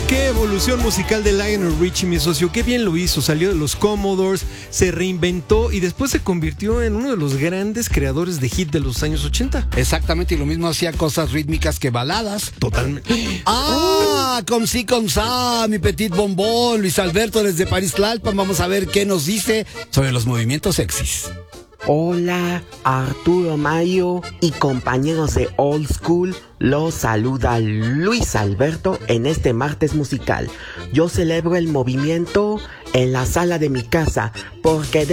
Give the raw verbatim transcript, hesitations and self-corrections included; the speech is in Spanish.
Qué evolución musical de Lionel Richie, mi socio, qué bien lo hizo, salió de los Commodores, se reinventó y después se convirtió en uno de los grandes creadores de hit de los años ochenta. Exactamente, y lo mismo hacía cosas rítmicas que baladas. Totalmente. Ah, com sí, com sa, mi petit bombón, Luis Alberto desde París Tlalpan. Vamos a ver qué nos dice sobre los movimientos sexys. Hola, Arturo Mayo y compañeros de Old School, los saluda Luis Alberto en este martes musical. Yo celebro el movimiento en la sala de mi casa porque